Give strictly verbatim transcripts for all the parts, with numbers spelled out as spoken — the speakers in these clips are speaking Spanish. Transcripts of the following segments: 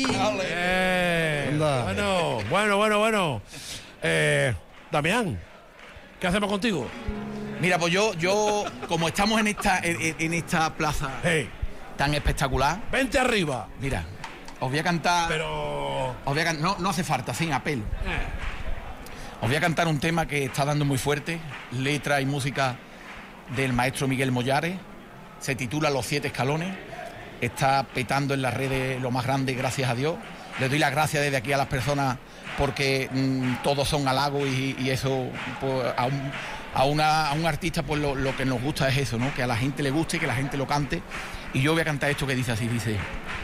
Eh, bueno, bueno, bueno, bueno. Eh, Damián, ¿qué hacemos contigo? Mira, pues yo, yo como estamos en esta, en, en esta plaza hey. tan espectacular. Vente arriba. Mira, os voy a cantar. Pero. Os voy a can... no, no hace falta, sin apelo. Eh. Os voy a cantar un tema que está dando muy fuerte, letra y música del maestro Miguel Mollares. Se titula Los Siete Escalones. Está petando en las redes lo más grande, gracias a Dios. Le doy las gracias desde aquí a las personas porque mmm, todos son halagos y, y eso pues, a, un, a, una, a un artista pues lo, lo que nos gusta es eso, ¿no? Que a la gente le guste, que la gente lo cante. Y yo voy a cantar esto que dice así, dice...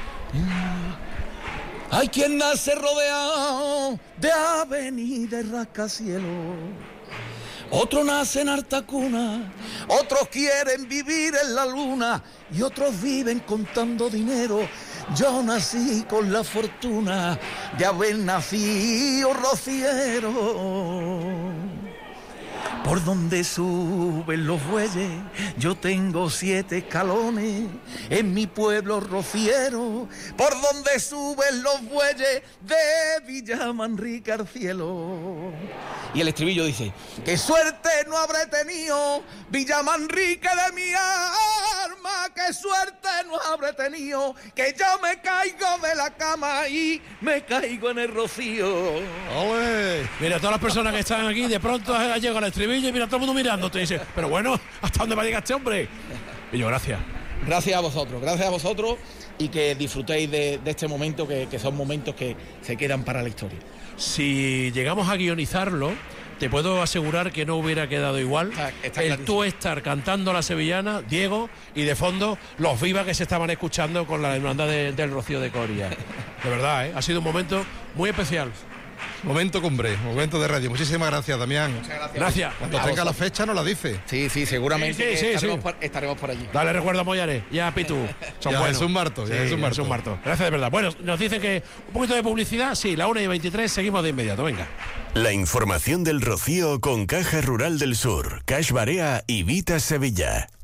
Hay quien nace rodeado de avenida y rascacielos, otros nacen en harta cuna, otros quieren vivir en la luna y otros viven contando dinero. Yo nací con la fortuna de haber nacido rociero. Por donde suben los bueyes, yo tengo siete escalones, en mi pueblo rociero. Por donde suben los bueyes, de Villa Manrique al cielo. Y el estribillo dice, qué suerte no habré tenido, Villa Manrique de mi alma, qué suerte no habré tenido, que yo me caigo de la cama y me caigo en el rocío. ¡Ole! Mira, todas las personas que están aquí, de pronto llega el estribillo y mira todo el mundo mirándote y dice, pero bueno, ¿hasta dónde va a llegar este hombre? Y yo, gracias. Gracias a vosotros, gracias a vosotros y que disfrutéis de, de este momento que, que son momentos que se quedan para la historia. Si llegamos a guionizarlo, te puedo asegurar que no hubiera quedado igual. Está, está el tú estar cantando la sevillana, Diego, y de fondo los vivas que se estaban escuchando con la hermandad de, del Rocío de Coria. De verdad, ¿eh? Ha sido un momento muy especial. Momento cumbre, momento de radio. Muchísimas gracias, Damián. Muchas gracias. Gracias. Cuando tenga la fecha nos la dice. Sí, sí, seguramente sí, sí, estaremos, sí. Por, estaremos por allí. Dale recuerdo a Mollares y a Pitu. Son ya buenos. Es un marto, ya sí, es un marto. Es un marto. Gracias de verdad. Bueno, nos dicen que un poquito de publicidad. Sí, la una y veintitrés, seguimos de inmediato. Venga. La información del Rocío con Caja Rural del Sur, Cash Barea y Vita Sevilla.